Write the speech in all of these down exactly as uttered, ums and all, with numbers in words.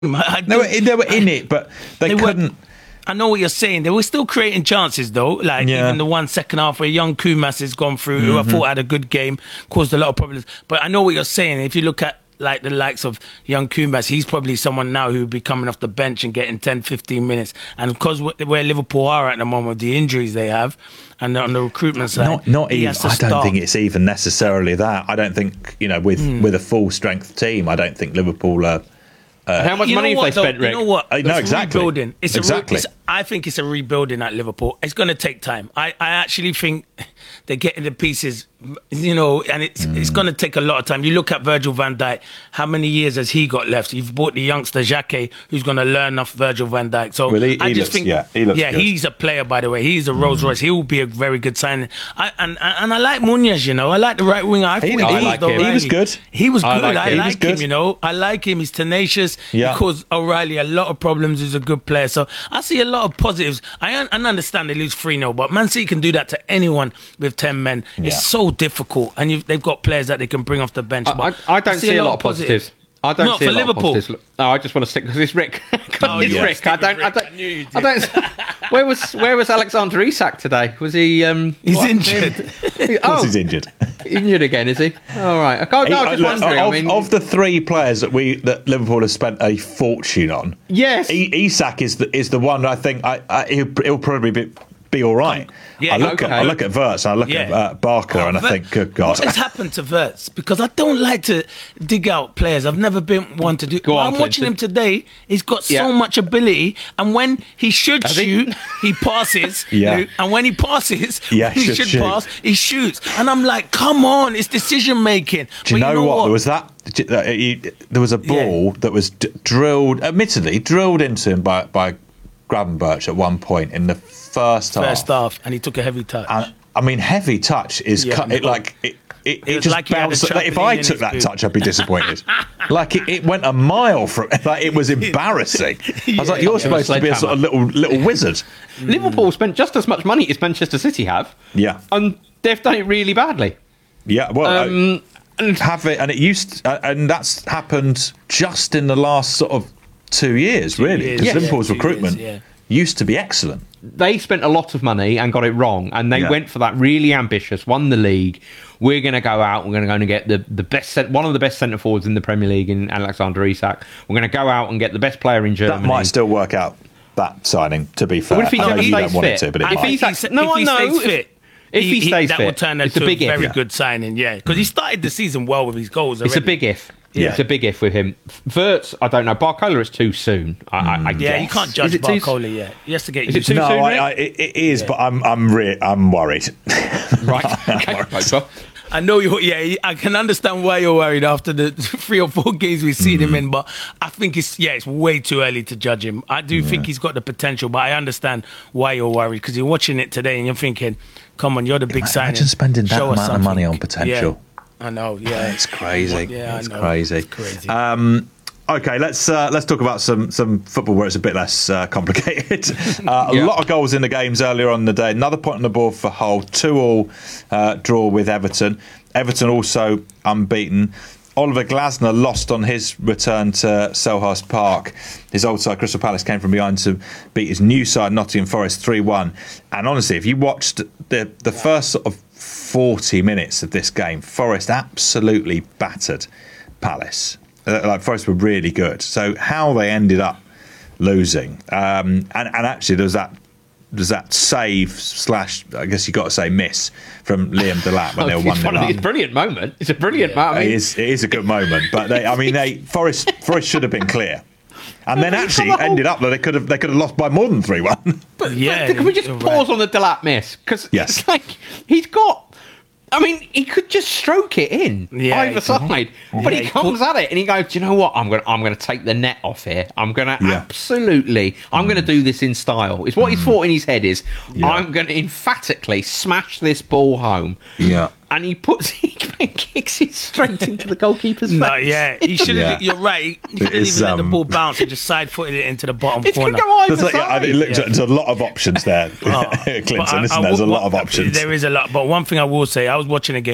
I No, they were in it, but they, They couldn't. were- I know what you're saying. They were still creating chances, though. Like Yeah. even the one second half where young Kumas has gone through, who I thought had a good game, caused a lot of problems. But I know what you're saying. If you look at like the likes of young Kumas, he's probably someone now who would be coming off the bench and getting ten, fifteen minutes. And because where Liverpool are at the moment, the injuries they have, and on the recruitment side, Not, not he even. has to I don't start. think it's even necessarily that. I don't think you know with with a full strength team. I don't think Liverpool are. How much You know money have what, they though? spent, Rick? You know what? Uh, no, It's exactly. Rebuilding. It's Exactly. A re- it's, I think it's a rebuilding at Liverpool. It's going to take time. I, I actually think they're getting the pieces, you know, and it's Mm. it's going to take a lot of time. You look at Virgil van Dijk. How many years has he got left? You've bought the youngster Xhaka, who's going to learn off Virgil van Dijk. So Well, he- I he just looks- think, yeah, he looks yeah, good. he's a player, by the way. He's a Rolls Royce. He will be a very good signing. I, and and I like Munoz, you know. I like the right winger. I He- thought I was like the him. He was O'Reilly. good. He was I good. like I him. He like was him, good. you know. I like him. He's tenacious. Yeah. He caused O'Reilly a lot of problems. He's a good player. So I see a lot of positives. I, un- I understand they lose three nil, but Man City can do that to anyone with ten men. Yeah. It's so difficult. And you've, they've got players that they can bring off the bench. I, but I, I don't see, a lot of positives. I don't Not see a for lot Liverpool. of positives. No, I just want to stick because it's Rick. 'Cause Oh, it's yeah. Rick. I Stick with don't. I Rick. don't. I knew you I don't. Where was Where was Alexander Isak today? Was he? Um, He's what? injured. Of course, Oh, he's injured. injured again, is he? All right. I can't. He- No, I was uh, just look, wondering. of, I mean, of the three players that we that Liverpool has spent a fortune on, yes. I- Isak is the is the one I think I, I he'll, he'll probably be be all right. Yeah, I look okay. at I look at Verts and I look Yeah. at uh, Barker Oh, and I Ver- think, good God. What has happened to Verts? Because I don't like to dig out players. I've never been one to do. Go Well, on, I'm watching him Clinton. today. He's got so Yeah. much ability, and when he should Has he? shoot, he, passes. Yeah. you know, and when he passes, Yeah, when he should should shoot. pass, he shoots. And I'm like, come on, it's decision making. Do you But know, what? There was that. uh, he- There was a ball that was d- drilled, admittedly drilled into him by by Gravenberch at one point in the first half. first half, and he took a heavy touch. And, I mean, heavy touch is Yeah, cut, it no. like it. It, it was just like he had a bounced. Like, if trampoline I in took his that boot. touch, I'd be disappointed. like it, it went a mile from. Like it was embarrassing. I was like, Yeah. "You're supposed to be a sort of little little wizard." Liverpool spent just as much money as Manchester City have. Yeah, And they've done it really badly. yeah. Well, uh, Um, and have it, and it used, uh, and that's happened just in the last sort of two years, really, years, because yeah. Liverpool's Two recruitment years, used to be excellent. they spent a lot of money and got it wrong, and they Yeah. went for that really ambitious, won the league. We're going to go out, we're going to go and get the, the best cent- one of the best centre forwards in the Premier League in Alexander Isak. We're going to go out and get the best player in Germany. That might still work out. That signing, to be fair, What if he I know never you stays don't want fit? it to, but it If might. he's- If he, no, if I he know. stays If- fit, if he stays that fit, will turn it's into a big a if. very Yeah. good signing. Yeah, because he started the season well with his goals. It's a already. big if. Yeah. It's a big if with him. Verts, I don't know. Barcola, it's too soon. I, I, I Yeah, guess. you can't judge Is it too- Barcola yet. He has to get Is it used too to No, soon, I, Rick? I, it, it is, but I'm I'm re- I'm worried. Right. Okay. Right, well, I know you're. Yeah, I can understand why you're worried after the three or four games we've seen him in, but I think it's yeah, it's way too early to judge him. I do think he's got the potential, but I understand why you're worried because you're watching it today and you're thinking, "Come on, you're the big signing." Imagine spending that Show us amount of money something." on potential. Yeah, I know. Yeah, It's crazy. Yeah, I it's know. crazy. It's crazy. Um, okay, let's uh, let's talk about some some football where it's a bit less uh, complicated. Uh, a Yeah. lot of goals in the games earlier on in the day. Another point on the board for Hull. Two all uh, draw with Everton. Everton also unbeaten. Oliver Glasner lost on his return to Selhurst Park. His old side, Crystal Palace, came from behind to beat his new side, Nottingham Forest, three one. And honestly, if you watched the the first sort of forty minutes of this game, Forest absolutely battered Palace. Uh, like Forest were really good. So how they ended up losing, um, and and actually there was that there's that save slash I guess you got to say miss from Liam Delap when they were it's, one one nil of up. these brilliant moment. It's a brilliant moment. I It mean, is it is a good moment, but they I mean they Forest Forest should have been clear. And then actually Come on. ended up that they could have they could have lost by more than three one. But, Yeah, but can we just you're pause right. on the Delap miss? Because Yes. it's like he's got. I mean, he could just stroke it in Yeah, either he side, but Yeah, he he comes at it and he goes, "Do you know what? I'm going. to I'm going to take the net off here. I'm going to Yeah. absolutely. I'm going to do this in style." It's what he's thought in his head is. Yeah. I'm going to emphatically smash this ball home. Yeah. And he puts he kicks it straight into the goalkeeper's No, face. yeah, he should have. Yeah. You're right. He could have is, even let the um, ball bounce and just side footed it into the bottom It's going corner. to go either There's, like, side. it looks Yeah. like there's a lot of options there, Oh, Clinton. but I- Isn't I there? There's a will- lot of what- options. There is a lot, but one thing I will say, I was watching a game.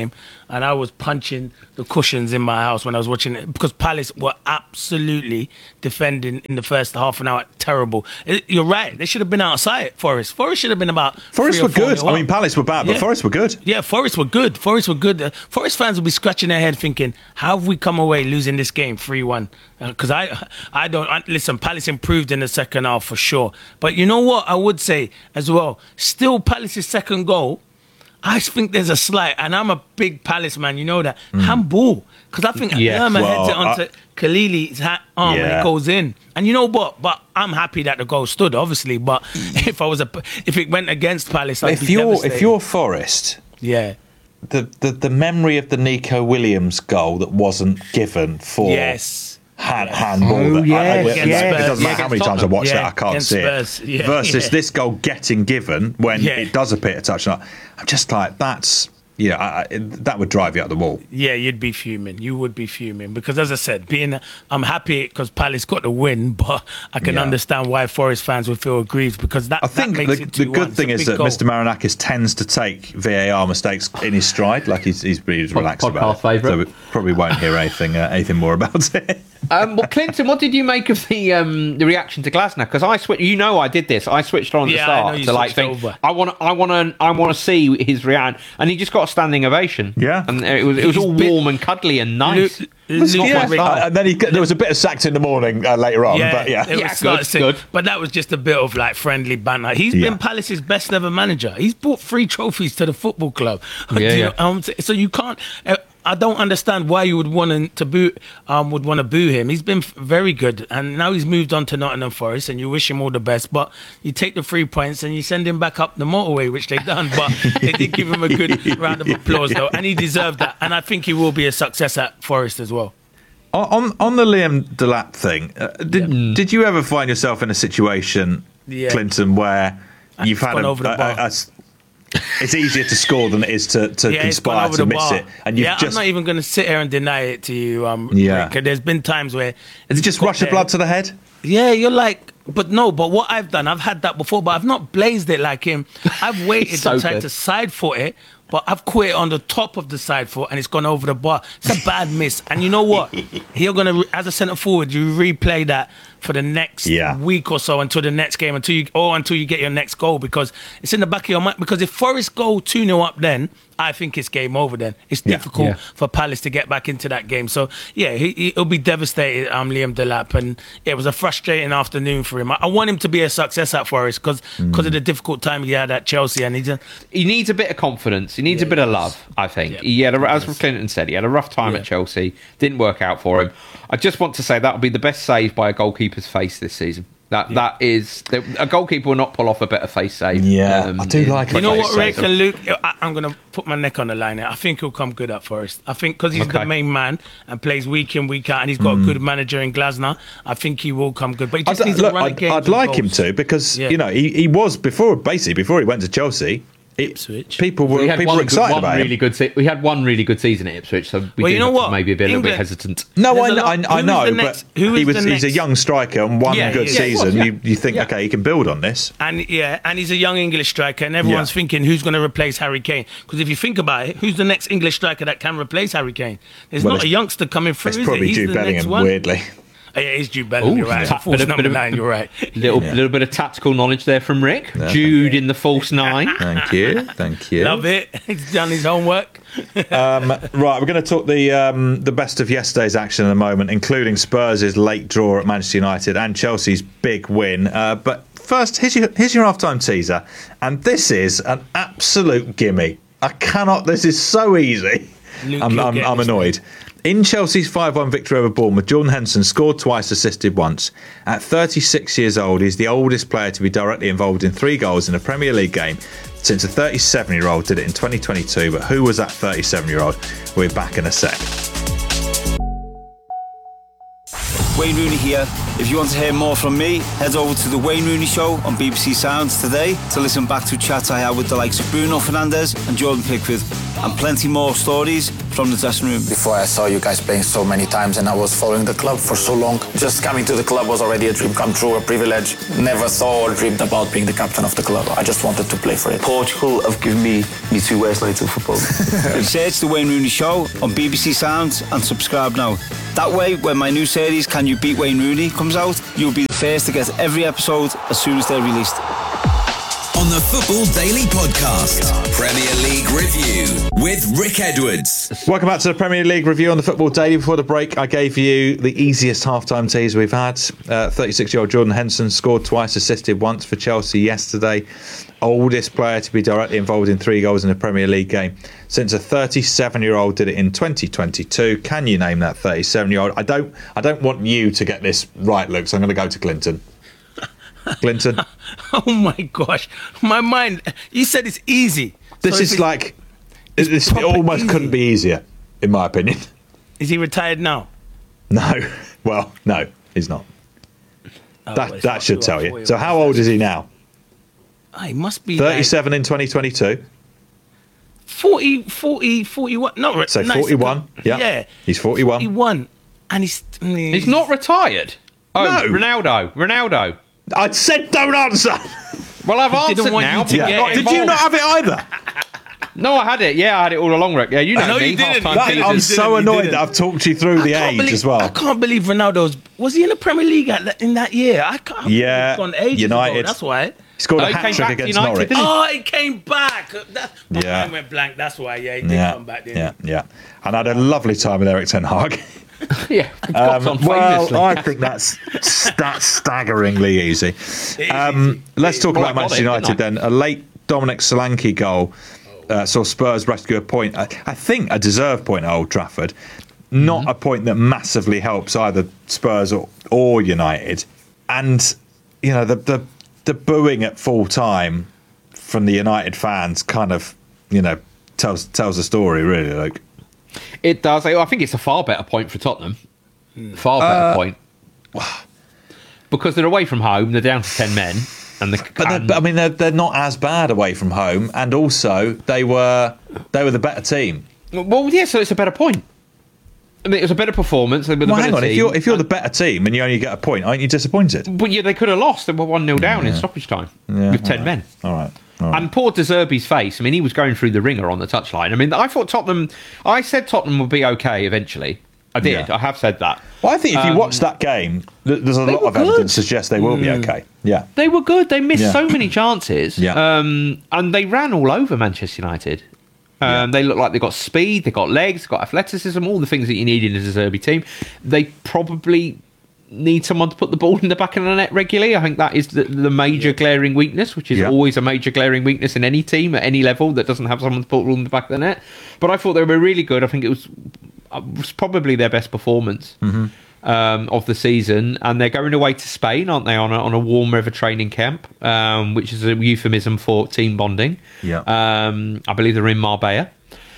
and I was punching the cushions in my house when I was watching it because Palace were absolutely defending in the first half an hour. Terrible. It, you're right. They should have been outside Forest. Forest should have been about. Forest were good. I mean, Palace were bad, but yeah. Forest were good. Yeah, Forest were good. Forest were good. Uh, Forest fans will be scratching their head thinking, how have we come away losing this game three one? Because uh, I, I don't I, listen. Palace improved in the second half for sure. But you know what? I would say as well. Still, Palace's second goal. I think there's a slight, and I'm a big Palace man, you know that. Mm. Handball. Because I think yeah. Lerma well, heads it onto I, Kalili's arm yeah. and it goes in. And you know what? But I'm happy that the goal stood, obviously. But if I was a, if it went against Palace, I'd if be you're devastated. If you're Forest, yeah, the, the the memory of the Nico Williams goal that wasn't given for yes. Hand, handball. Oh, that yeah, I, I, yeah. It doesn't yeah, matter how many times I watch yeah, that, I can't see Spurs. it. Yeah, Versus yeah. this goal getting given when yeah. it does appear to touch. I'm just like, that's, yeah, I, I, that would drive you out the wall. Yeah, you'd be fuming. You would be fuming. Because as I said, being I'm happy because Palace got the win, but I can yeah. understand why Forest fans would feel aggrieved because that, I think that makes the, it the two one. good thing is that goal. Mister Marinakis tends to take V A R mistakes in his stride. Like he's, he's pretty relaxed Podcast about it. favourite. So we probably won't hear anything uh, anything more about it. um, well, Clinton, what did you make of the um, the reaction to Glasner? Because I switched. You know, I did this. I switched on at Yeah, the I know start you to like switched think. over. I want. I want to. I want to see his reaction, and he just got a standing ovation. Yeah. and it was. It was He's all been- warm and cuddly and nice. Luke- It's not Luke- my yeah. style. Uh, and then he, there was a bit of sacked in the morning uh, later on. Yeah, but yeah. it was Yeah, starts good, to- good. But that was just a bit of like friendly banter. He's Yeah. been Palace's best ever manager. He's brought three trophies to the football club. Yeah, Do you yeah. know, um, so you can't. Uh, I don't understand why you would want to boo. Um, would want to boo him. He's been f- very good, and now he's moved on to Nottingham Forest, and you wish him all the best. But you take the three points and you send him back up the motorway, which they've done. But they did give him a good round of applause, though, and he deserved that. And I think he will be a success at Forest as well. On on the Liam Delap thing, uh, did Yeah. did you ever find yourself in a situation, Yeah. Clinton, where you've It's had gone a, over the a- bar. a- a s- it's easier to score than it is to, to Yeah, it's gone conspire over to the miss bar. it, and you've yeah, just I'm not even going to sit here and deny it to you. Um, Yeah. Rick. There's been times where is it just got rush of there. blood to the head? Yeah, you're like, but no, but what I've done, I've had that before, but I've not blazed it like him. I've waited So and tried good. to side foot it, but I've caught it on the top of the side foot and it's gone over the bar. It's a bad miss. And you know what? You're going to, as a centre forward, you replay that for the next Yeah. week or so until the next game, until you, or until you get your next goal, because it's in the back of your mind. Because if Forest go two nil up then, I think it's game over then. It's Yeah. difficult Yeah. for Palace to get back into that game. So, yeah, he, he'll be devastated, um, Liam Delap. And yeah, it was a frustrating afternoon for him. I, I want him to be a success at Forest because Mm. of the difficult time he had at Chelsea. And he just, He needs a bit of confidence. He needs Yeah, a bit he of does. love, I think. Yeah, he had, a, he as does. Clinton said, he had a rough time Yeah. at Chelsea. Didn't work out for him. I just want to say that will be the best save by a goalkeeper's face this season. That that is a goalkeeper will not pull off a better face save. Yeah, I do in- like you it. know Okay, what, so- Rick and Luke? I, I'm going to put my neck on the line here. I think he'll come good at Forest. I think because he's Okay. the main man and plays week in, week out, and he's got a good manager in Glasner, I think he will come good. But he just Mm. I'd, needs look, to run I'd, games I'd with like him goals. to because Yeah. you know he, he was before basically before he went to Chelsea. It, Ipswich. people were We had people one, were excited one about really him. good. Se- we had one really good season at Ipswich, so we Well, do you know have to what? maybe be a little bit England- hesitant. No, There's I, a kn- lot- I, I who is know, the but next- who he is was the he's a next- young striker and one Yeah, good he is. Yeah, he was, season. yeah. You you think Yeah. okay, he can build on this. And yeah, and he's a young English striker, and everyone's Yeah. thinking who's going to replace Harry Kane. Because if you think about it, who's the next English striker that can replace Harry Kane? There's Well, not a it's- youngster coming through. It's is probably it? He's Jude the next Bellingham. one. Weirdly, Oh, yeah, it's Jude Bellingham. Ooh, You're right. ta- False bit of- number bit of- nine. You're right. Little Yeah. little bit of tactical knowledge there from Rick. Jude in the false nine. thank you, thank you. Love it. He's done his homework. Um, right, we're going to talk the um, the best of yesterday's action in a moment, including Spurs' late draw at Manchester United and Chelsea's big win. Uh, but first, here's your here's your halftime teaser, and this is an absolute gimme. I cannot. This is so easy. Luke, I'm, you'll I'm, get I'm this, annoyed. In Chelsea's five one victory over Bournemouth, Jordan Henderson scored twice, assisted once. At thirty-six years old, he's the oldest player to be directly involved in three goals in a Premier League game since a thirty-seven-year-old did it in twenty twenty-two. But who was that thirty-seven-year-old? We're back in a sec. Wayne Rooney here. If you want to hear more from me, head over to the Wayne Rooney Show on B B C Sounds today to listen back to chats I had with the likes of Bruno Fernandes and Jordan Pickford. and plenty more stories from the dressing room. Before I saw you guys playing so many times and I was following the club for so long, just coming to the club was already a dream come true, a privilege. Never thought or dreamed about being the captain of the club. I just wanted to play for it. Portugal have given me me two worst nights of football. Search The Wayne Rooney Show on B B C Sounds and subscribe now. That way, when my new series Can You Beat Wayne Rooney comes out, you'll be the first to get every episode as soon as they're released. On the Football Daily Podcast, Premier League Review with Rick Edwards. Welcome back to the Premier League Review on the Football Daily. Before the break, I gave you the easiest halftime teaser we've had. Uh, thirty-six-year-old Jordan Henderson scored twice, assisted once for Chelsea yesterday. Oldest player to be directly involved in three goals in a Premier League game since a thirty-seven-year-old did it in twenty twenty-two. Can you name that thirty-seven-year-old? I don't. I don't want you to get this right, Luke. So I'm going to go to Clinton. Clinton. Oh my gosh, my mind. You said it's easy. This So is if like. It, this, it proper almost easy. couldn't be easier, in my opinion. Is he retired now? No. Well, no, he's not. Oh, well, that it's that not should too tell old you. for So how old is he now? Oh, he must be like thirty-seven in twenty twenty-two. forty, forty, forty-one. Not So no, forty-one. Yeah. Yeah. He's forty-one. forty-one. And he's. He's not retired. Oh, No. Ronaldo. Ronaldo. I said don't answer. Well, I've didn't answered want now. you to but get not it. Did you involved. not have it either? No, I had it. Yeah, I had it all along, Rick. Yeah, you know No, me. you didn't. half-time That- didn't, I'm you teasers. so didn't, you annoyed didn't. that I've talked you through the I can't age believe, as well. I can't believe Ronaldo's. Was he in the Premier League at, that- in that year? I can't. Yeah, It's gone ages United. Ago, that's why. He scored Oh, a he hat came trick back to against United, Norwich. didn't he? Oh, he came back. That, my Yeah. mind went blank. That's why. Yeah, he did Yeah, come back. Didn't yeah, he? yeah. And I had a lovely time with Eric Ten Hag. Yeah, got on Um, well, famously. I think that's that's staggeringly easy. Um, let's talk Well, I about got Manchester it, United didn't then. A late Dominic Solanke goal uh, saw Spurs rescue a point. I, I think a deserved point at Old Trafford. Not Mm-hmm. a point that massively helps either Spurs or, or United. And you know the the the booing at full time from the United fans kind of you know tells tells the story really. Like It does. I think it's a far better point for Tottenham. Far better Uh, point. Because they're away from home, they're down to ten men. And the, But, they're- and- but I mean, they're, they're not as bad away from home, and also they were they were the better team. well, yeah, so it's a better point. I mean, it was a better performance. They were the Well, better hang on, team. if you're if you're the And- better team and you only get a point, aren't you disappointed? But yeah, they could have lost. They were one nil down in stoppage time Yeah, with ten all right. men. All right, all right. And poor De Zerbi's face. I mean, he was going through the ringer on the touchline. I mean, I thought Tottenham. I said Tottenham would be okay eventually. I did. Yeah. I have said that. Well, I think if you Um, watch that game, th- there's a they lot were of evidence good. suggests they will be okay. Yeah, They were good. They missed Yeah. so many chances. Yeah. Um, and they ran all over Manchester United. Um, Yeah. They look like they got speed, they got legs, they got athleticism, all the things that you need in a De Zerbi team. They probably need someone to put the ball in the back of the net regularly. I think that is the, the major glaring weakness, which is Yeah. always a major glaring weakness in any team at any level that doesn't have someone to put the ball in the back of the net. But I thought they were really good. I think it was, uh, was probably their best performance. Mm-hmm. Um, of the season, and they're going away to Spain, aren't they? On a, on a warm weather training camp, um, which is a euphemism for team bonding. Yeah. Um, I believe they're in Marbella.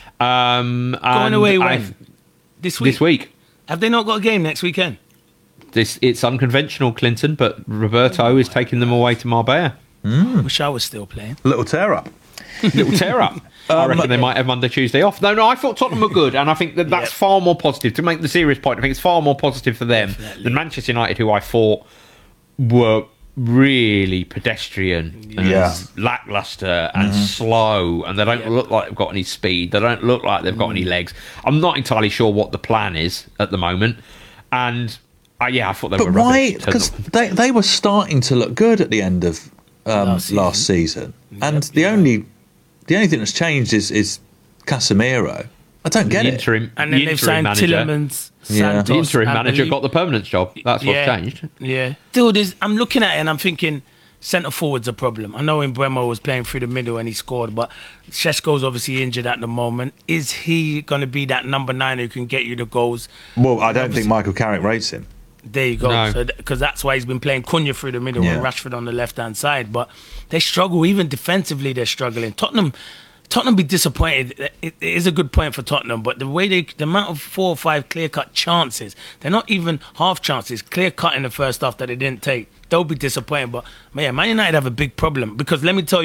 Um, Going and away I- when? This week. This week. Have they not got a game next weekend? This it's unconventional, Clinton, but Roberto is taking them away to Marbella. I wish I was still playing. little tear up. Little tear up. I reckon they might have Monday, Tuesday off. No, no, I thought Tottenham were good, and I think that that's Yep. far more positive. To make the serious point, I think it's far more positive for them than Manchester United, who I thought were really pedestrian and Yeah. lackluster and slow, and they don't Yep. look like they've got any speed. They don't look like they've got any legs. I'm not entirely sure what the plan is at the moment, and uh, yeah, I thought they But were why? rubbish. to Because them. they they were starting to look good at the end of um, Last last, season. season. and the only the only thing that's changed is is Casemiro. I don't get the it. interim, And then the they've interim signed manager, Tillemans, Yeah. Santos. the interim I manager believe. got the permanent job. That's what's Yeah. changed. Yeah. Still, there's, I'm looking at it and I'm thinking centre forward's a problem. I know Mbeumo was playing through the middle and he scored, but Šeško's obviously injured at the moment. Is he going to be that number nine who can get you the goals? Well, I don't think Michael Carrick rates him. There you go. No. So because that's why he's been playing Cunha through the middle Yeah. and Rashford on the left hand side. But they struggle, even defensively. They're struggling. Tottenham, Tottenham be disappointed. It, it is a good point for Tottenham, but the way they, the amount of four or five clear cut chances, they're not even half chances. Clear cut in the first half that they didn't take. They'll be disappointed. But man, Man United have a big problem because let me tell you,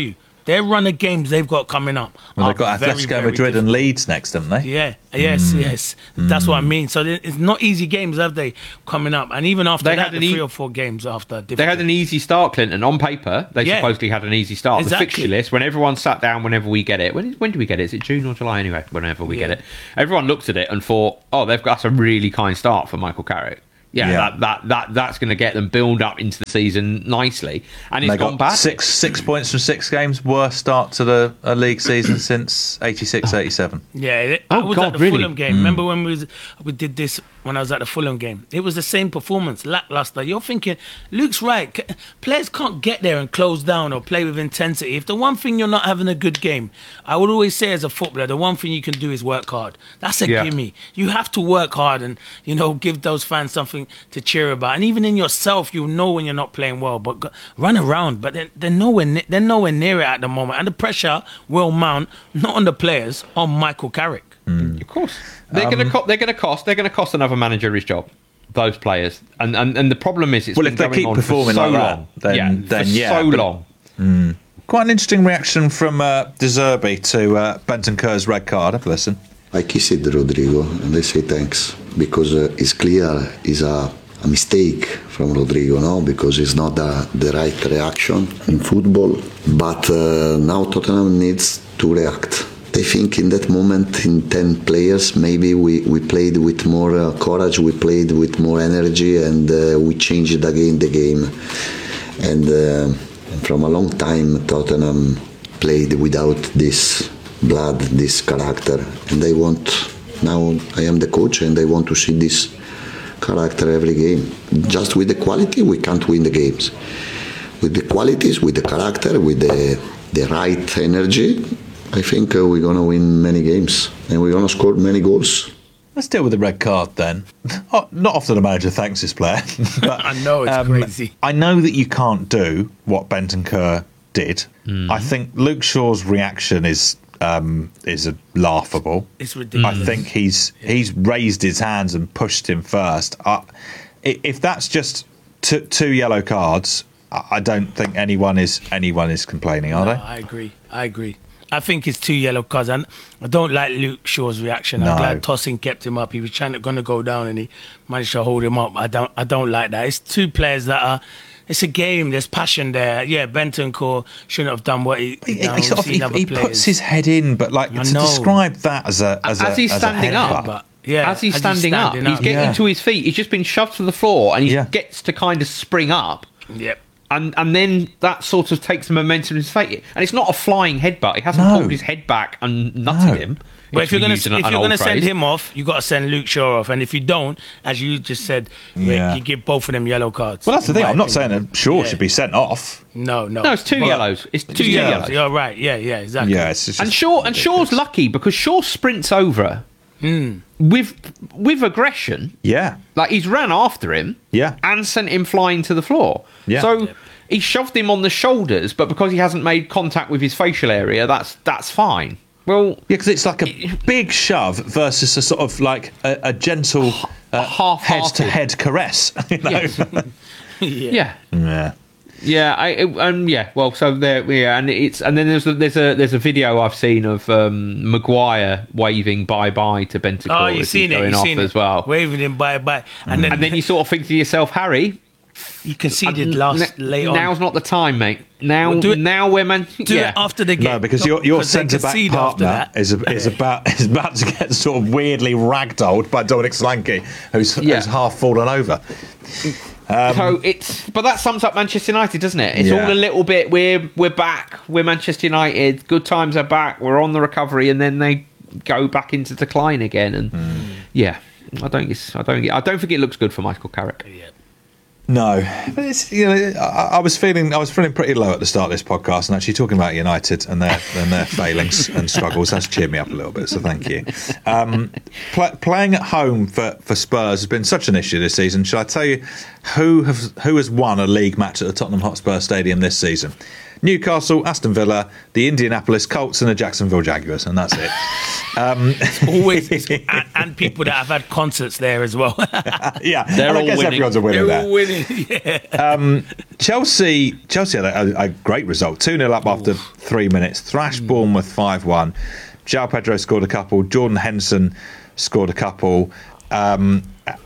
their run of games they've got coming up. Well, they've are got very, Atletico very Madrid difficult. and Leeds next, haven't they? Yeah, yes, mm. yes. That's mm. what I mean. So it's not easy games, have they, coming up? And even after they that, had the e- three or four games after. Difficult. They had an easy start, Clinton. On paper, they yeah. supposedly had an easy start. Exactly. The fixture list, when everyone sat down, whenever we get it, when, when do we get it? Is it June or July anyway? Whenever we yeah. get it. Everyone looked at it and thought, oh, they've got a really kind start for Michael Carrick. Yeah, yeah. That, that that that's going to get them build up into the season nicely, and it's they gone got bad. Six six points from six games, worst start to the a league season since eighty-six eighty-seven. Yeah, it, oh, I was God, at the really? Fulham game. Mm. Remember when we was we did this when I was at the Fulham game? It was the same performance, lackluster. You're thinking, Luke's right. C- players can't get there and close down or play with intensity. If the one thing you're not having a good game, I would always say as a footballer, the one thing you can do is work hard. That's a Yeah. gimme. You have to work hard and, you know, give those fans something to cheer about. And even in yourself, you know when you're not playing well. But go, run around. But they're, they're nowhere ne- they're nowhere near it at the moment. And the pressure will mount not on the players, on Michael Carrick. Mm. Of course, they're Um, going to co- they're going to cost they're going to cost another manager his job. Those players, and and, and the problem is, it's Well, been if they going keep on performing for so like that, long. then- yeah, then for yeah, so but- long. Mm. Quite an interesting reaction from uh, De Zerbi to uh, Bentancur's red card. Have a listen. I kissed Rodrigo and I say thanks because uh, it's clear it's a, a mistake from Rodrigo, no? Because it's not the, the right reaction in football. But uh, now Tottenham needs to react. I think in that moment, in ten players, maybe we, we played with more uh, courage, we played with more energy, and uh, we changed again the game. And uh, from a long time, Tottenham played without this blood, this character. And I want, now I am the coach, and I want to see this character every game. Just with the quality, we can't win the games. With the qualities, with the character, with the, the right energy, I think uh, we're going to win many games and we're going to score many goals. Let's deal with the red card then. Oh, not often a manager thanks his player. But, I know, it's um, crazy. I know that you can't do what Bentancur did. Mm. I think Luke Shaw's reaction is um, is a laughable. It's ridiculous. I think he's he's raised his hands and pushed him first. Uh, if that's just t- two yellow cards, I don't think anyone is anyone is complaining, are No, they? I agree. I agree. I think it's two yellow cards, and I don't like Luke Shaw's reaction. I'm No. glad Tosin kept him up. He was trying to going to go down, and he managed to hold him up. I don't. I don't like that. It's two players that are. It's a game. There's passion there. Yeah, Bentancur shouldn't have done what he. He, done. he sort of, We've seen he, other he players. puts his head in, but like I to know. describe that as a as, As a, he's as standing a up. But, yeah, As he's as standing, up, he's getting Yeah. to his feet. He's just been shoved to the floor, and he Yeah. gets to kind of spring up. Yep. And and then that sort of takes the momentum in his fate. And it's not a flying headbutt. He hasn't No. pulled his head back and nutted No. him. But if you're to gonna use if an- you're an gonna old send phrase. him off, you got to send Luke Shaw off. And if you don't, as you just said, Yeah. you give both of them yellow cards. Well, that's the in thing. my I'm not opinion. saying that Shaw Yeah. should be sent off. No, no. No, it's two But- yellows. It's Two two yellows. yellows. You're right. Yeah, yeah, exactly. Yeah, it's just And Shaw and Shaw's lucky because Shaw sprints over Hmm. with with aggression. yeah, Like he's ran after him, Yeah. and sent him flying to the floor. Yeah. So Yep. he shoved him on the shoulders, but because he hasn't made contact with his facial area, that's that's fine. Well, yeah, because it's like a big shove versus a sort of like a, a gentle uh, half-hearted. head-to-head caress. You know? yes. yeah. yeah. yeah. Yeah, I it- um yeah. Well, so there, yeah, and it's and then there's a, there's a there's a video I've seen of um, Maguire waving bye bye to Bentancur Oh, as you've he's seen it. going You've off seen as it. well. Waving him bye bye, and then And then you sort of think to yourself, Harry, you conceded last n- late on. now's not the time, mate. Now, Well, do it- now we're man. Do yeah. it after the game. No, because your your Because they centre back concede after partner that. is a, is about is about to get sort of weirdly ragdolled by Dominic Solanke, who's, Yeah. who's half fallen over. Um, So it's, but that sums up Manchester United, doesn't it? It's Yeah. all a little bit. We're we're back. We're Manchester United. Good times are back. We're on the recovery, and then they go back into decline again. And yeah, I don't. It's, I don't. I don't think it looks good for Michael Carrick. Yeah. No, but it's, you know, I, I was feeling I was feeling pretty low at the start of this podcast, and actually talking about United and their and their failings and struggles has cheered me up a little bit. So thank you. Um, pl- playing at home for, for Spurs has been such an issue this season. Shall I tell you who have who has won a league match at the Tottenham Hotspur Stadium this season? Newcastle, Aston Villa, the Indianapolis Colts, and the Jacksonville Jaguars, and that's it. Um, Always, it's, and, and people that have had concerts there as well. yeah, They're and I all guess winning. everyone's a winner They're there. all winning. yeah. um, Chelsea Chelsea had a, a great result. two nil up after three minutes. Thrashed Bournemouth five one. João Pedro scored a couple. Jordan Henderson scored a couple. Um,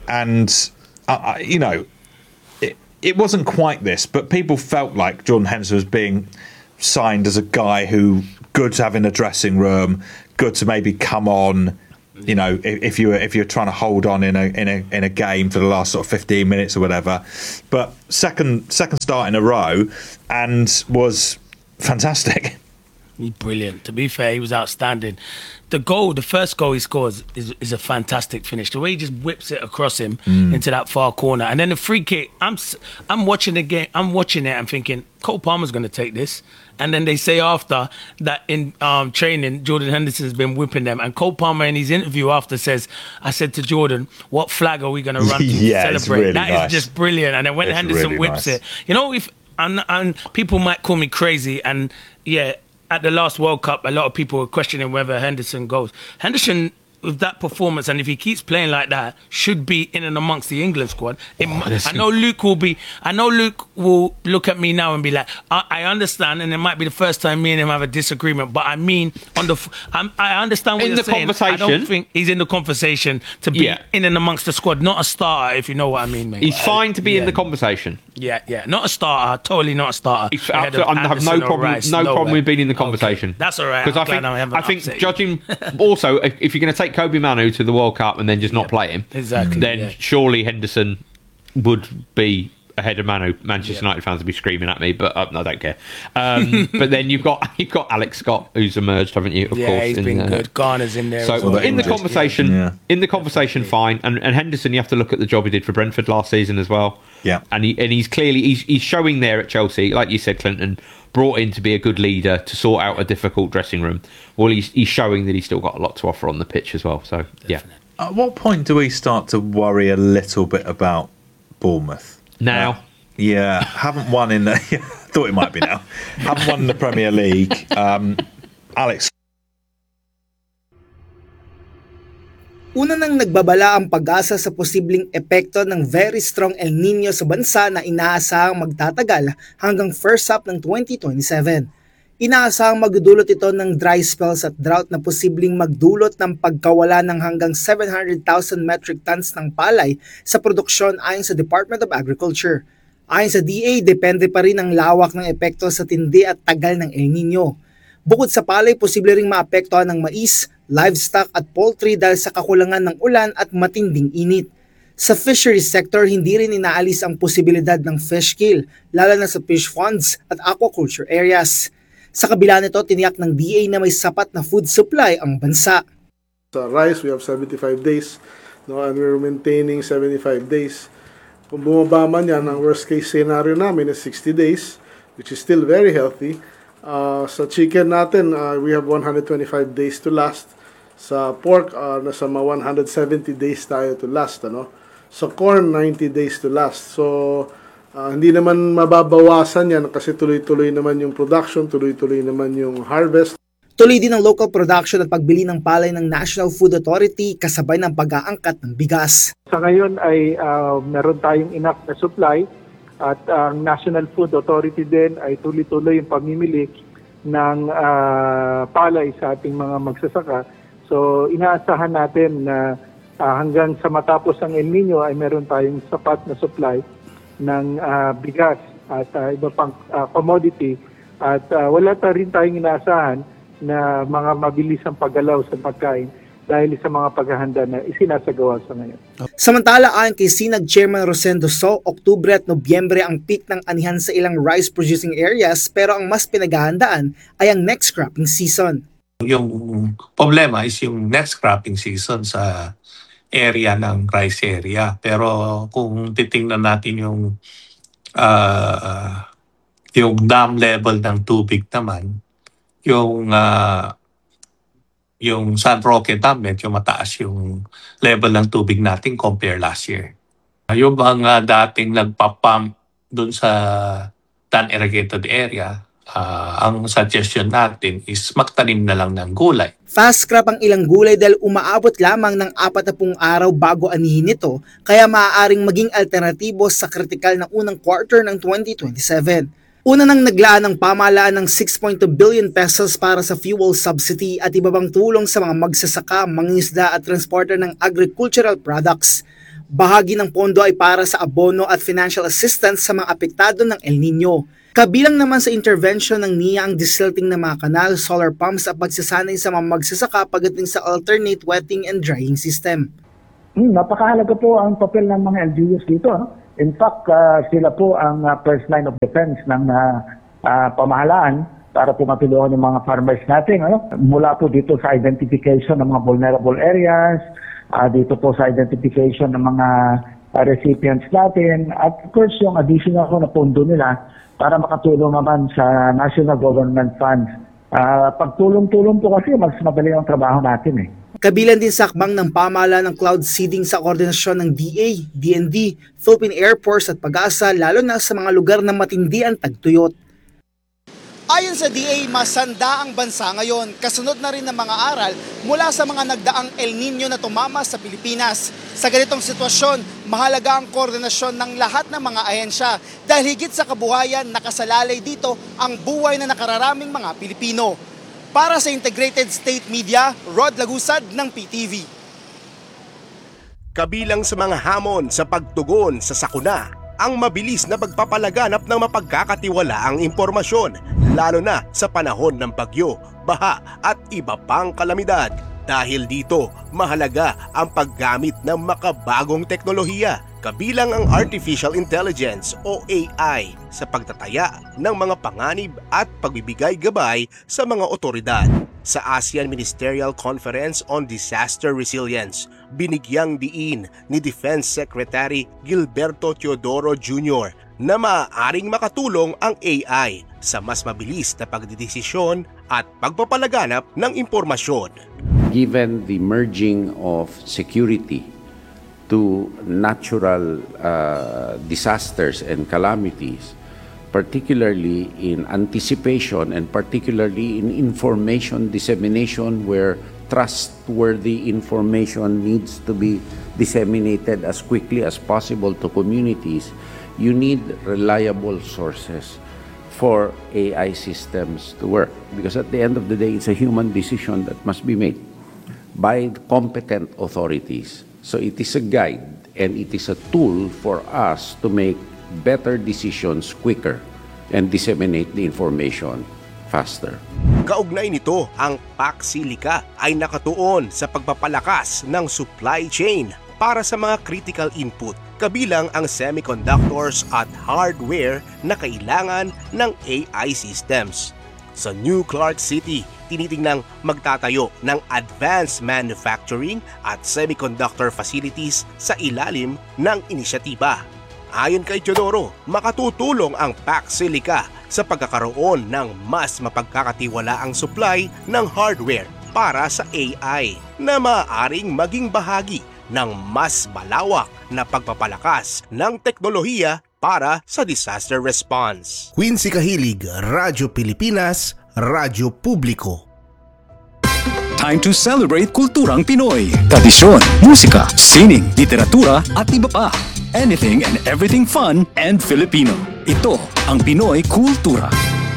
and, uh, you know, it, it wasn't quite this, but people felt like Jordan Henderson was being signed as a guy who good to have in a dressing room, good to maybe come on. You know, if, if you were if you're trying to hold on in a in a in a game for the last sort of fifteen minutes or whatever, but second second start in a row and was fantastic. He's brilliant. To be fair, he was outstanding. The goal, the first goal he scores, is is a fantastic finish. The way he just whips it across him mm. into that far corner, and then the free kick. I'm I'm watching the game. I'm watching it. I'm thinking Cole Palmer's going to take this, and then they say after that in um, training, Jordan Henderson has been whipping them, and Cole Palmer in his interview after says, "I said to Jordan, what flag are we going to run to yeah, celebrate?" Really that nice. is just brilliant. And then when it's Henderson really whips nice. it, you know, if and, and people might call me crazy, and yeah. At the last World Cup, a lot of people were questioning whether Henderson goes. Henderson, with that performance, and if he keeps playing like that, should be in and amongst the England squad. It, oh, I know Luke will be. I know Luke will look at me now and be like, I, I understand, and it might be the first time me and him have a disagreement. But I mean, on the, I'm, I understand what in you're the saying. Conversation, I don't think he's in the conversation to be yeah. in and amongst the squad, not a starter. If you know what I mean, mate. He's fine to be yeah. in the conversation. Yeah, yeah, not a starter. Totally not a starter. He's absolutely, I have no problem. Rice, no nowhere. problem with being in the conversation. Okay. That's all right. Because I think I, I think judging also if, if you're going to take Kobe Manu to the World Cup and then just not yeah, play him, exactly, then yeah. surely Henderson would be ahead of Manu. Manchester yeah. United fans would be screaming at me, but uh, no, I don't care. Um, but then you've got you've got Alex Scott who's emerged, haven't you? Of yeah, course, he's in, been uh, good. Garner's in there. So as well. in the conversation, yeah. in the conversation, fine. And, and Henderson, you have to look at the job he did for Brentford last season as well. Yeah, and he and he's clearly he's he's showing there at Chelsea, like you said, Clinton, brought in to be a good leader to sort out a difficult dressing room. Well, he's he's showing that he's still got a lot to offer on the pitch as well. So Definitely. yeah. At what point do we start to worry a little bit about Bournemouth? Now. Uh, yeah, haven't won in the... thought it might be now. Haven't won in the Premier League. Um, Alex. Una nang nagbabala ang pag-asa sa posibleng epekto ng very strong El Nino sa bansa na inaasahang magtatagal hanggang first half ng twenty twenty-seven. Inaasahang magdudulot ito ng dry spells at drought na posibleng magdulot ng pagkawala ng hanggang seven hundred thousand metric tons ng palay sa produksyon ayon sa Department of Agriculture. Ayon sa D A, depende pa rin ang lawak ng epekto sa tindi at tagal ng El Nino. Bukod sa palay, posible ring maapektuhan ng mais, livestock at poultry dahil sa kakulangan ng ulan at matinding init. Sa fisheries sector, hindi rin inaalis ang posibilidad ng fish kill, lalo na sa fish ponds at aquaculture areas. Sa kabila nito, tiniyak ng D A na may sapat na food supply ang bansa. Sa rice, we have seventy-five days, no, and we're maintaining seventy-five days. Kung bumaba man yan, ang worst case scenario namin is sixty days, which is still very healthy. Uh, sa chicken natin, uh, we have one hundred twenty-five days to last. Sa pork, uh, nasa mga one hundred seventy days tayo to last. Ano? Sa corn, ninety days to last. So, uh, hindi naman mababawasan yan kasi tuloy-tuloy naman yung production, tuloy-tuloy naman yung harvest. Tuloy din ang local production at pagbili ng palay ng National Food Authority kasabay ng pag-aangkat ng bigas. Sa ngayon ay uh, meron tayong enough na supply at ang uh, National Food Authority din ay tuloy-tuloy yung pamimili ng uh, palay sa ating mga magsasaka. So inaasahan natin na uh, hanggang sa matapos ang El Nino ay meron tayong sapat na supply ng uh, bigas at uh, iba pang uh, commodity at uh, wala ta rin tayong inaasahan na mga mabilisang paggalaw sa pagkain dahil sa mga paghahanda na isinasagawa sa ngayon. Samantala, ayon kay Sinag Chairman Rosendo So, Oktubre at Nobyembre ang peak ng anihan sa ilang rice-producing areas pero ang mas pinaghahandaan ay ang next cropping season. Yung problema is yung next cropping season sa area ng rice area. Pero kung titingnan natin yung uh, yung dam level ng tubig naman, yung uh, yung San Roque Dam, medyo mataas yung level ng tubig natin compare last year. Yung mga dating nagpapump dun sa non-irrigated area uh, ang suggestion natin is magtanim na lang ng gulay. Fast crop ang ilang gulay dahil umaabot lamang ng apat na pung araw bago anihin ito, kaya maaaring maging alternatibo sa kritikal na unang quarter ng twenty twenty-seven. Una nang naglaan ng pamahalaan ng six point two billion pesos para sa fuel subsidy at iba pang tulong sa mga magsasaka, mangingisda at transporter ng agricultural products. Bahagi ng pondo ay para sa abono at financial assistance sa mga apektado ng El Nino. Kabilang naman sa intervention ng N I A ang desilting ng mga kanal, solar pumps at pagsasanay sa mga magsasaka pagdating sa alternate wetting and drying system. Hmm, napakahalaga po ang papel ng mga L G Us dito. No? In fact, uh, sila po ang uh, first line of defense ng uh, uh, pamahalaan para po matulungan yung mga farmers natin. Ano? Mula po dito sa identification ng mga vulnerable areas, uh, dito po sa identification ng mga uh, recipients natin, at of course yung additional ko na pondo nila para makatulong naman sa national government funds. Uh, pagtulong-tulong po kasi mas madali ang trabaho natin eh. Kabilan din sa akbang ng pamahalaan ng cloud seeding sa koordinasyon ng D A, D N D, Philippine Air Force at Pag-asa lalo na sa mga lugar na matindi ang tagtuyot. Ayon sa D A, masanda ang bansa ngayon, kasunod na rin ng mga aral mula sa mga nagdaang El Nino na tumama sa Pilipinas. Sa ganitong sitwasyon, mahalaga ang koordinasyon ng lahat ng mga ahensya dahil higit sa kabuhayan nakasalalay dito ang buhay na nakararaming mga Pilipino. Para sa Integrated State Media, Rod Lagusad ng P T V. Kabilang sa mga hamon sa pagtugon sa sakuna, ang mabilis na pagpapalaganap ng mapagkakatiwalaang impormasyon, lalo na sa panahon ng bagyo, baha at iba pang kalamidad. Dahil dito, mahalaga ang paggamit ng makabagong teknolohiya, kabilang ang Artificial Intelligence o A I sa pagtataya ng mga panganib at pagbibigay gabay sa mga otoridad. Sa ASEAN Ministerial Conference on Disaster Resilience, binigyang diin ni Defense Secretary Gilberto Teodoro Junior na maaaring makatulong ang A I sa mas mabilis na pagdidesisyon at pagpapalaganap ng impormasyon. Given the merging of security to natural uh, disasters and calamities, particularly in anticipation and particularly in information dissemination where trustworthy information needs to be disseminated as quickly as possible to communities, you need reliable sources for A I systems to work. Because at the end of the day, it's a human decision that must be made by competent authorities. So it is a guide and it is a tool for us to make better decisions quicker and disseminate the information faster. Kaugnay nito, ang PAC-SILICA ay nakatuon sa pagpapalakas ng supply chain para sa mga critical input, kabilang ang semiconductors at hardware na kailangan ng A I systems. Sa New Clark City, tinitingnang magtatayo ng advanced manufacturing at semiconductor facilities sa ilalim ng inisyatiba. Ayon kay Teodoro, makatutulong ang PAC-SILICA sa pagkakaroon ng mas mapagkakatiwalaang supply ng hardware para sa A I na maaaring maging bahagi ng mas malawak na pagpapalakas ng teknolohiya para sa disaster response. Quincy Kahilig, Radyo Pilipinas, Radyo Publiko. Time to celebrate kulturang Pinoy. Tradisyon, musika, sining, literatura at iba pa. Anything and everything fun and Filipino. Ito ang Pinoy Kultura.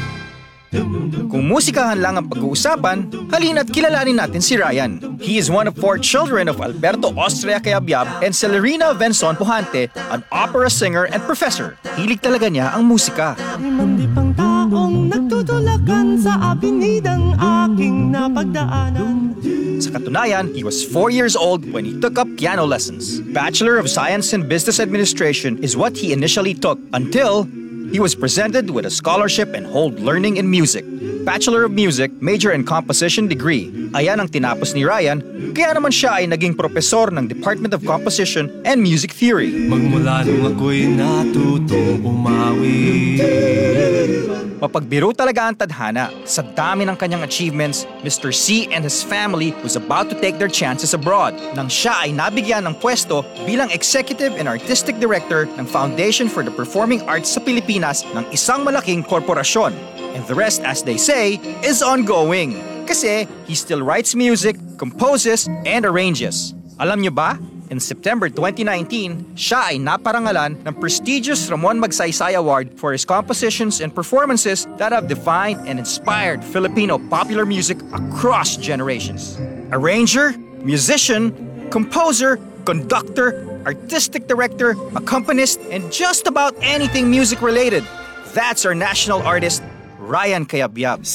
Kung musikahan lang ang pag-uusapan, halina't kilalanin natin si Ryan. He is one of four children of Alberto Austria Cayabyab and Celerina Venson Pujante, an opera singer and professor. Hilig talaga niya ang musika. Limandipang taong nagtutulakan sa abinidang aking napagdaanan. Sa katunayan, he was four years old when he took up piano lessons. Bachelor of Science in Business Administration is what he initially took until he was presented with a scholarship and hold learning in music. Bachelor of Music, major in composition degree. Ayan ang tinapos ni Ryan, kaya naman siya ay naging propesor ng Department of Composition and Music Theory. Magmula nung ako'y natutong umawi. Mapagbiro talaga ang tadhana. Sa dami ng kanyang achievements, Mister C and his family was about to take their chances abroad nang siya ay nabigyan ng pwesto bilang Executive and Artistic Director ng Foundation for the Performing Arts sa Pilipinas ng isang malaking korporasyon. And the rest, as they say, is ongoing. Kasi he still writes music, composes, and arranges. Alam nyo ba? In September twenty nineteen, siya ay naparangalan ng prestigious Ramon Magsaysay Award for his compositions and performances that have defined and inspired Filipino popular music across generations. Arranger, musician, composer, conductor, artistic director, accompanist, and just about anything music related. That's our national artist, Ryan Cayabyab.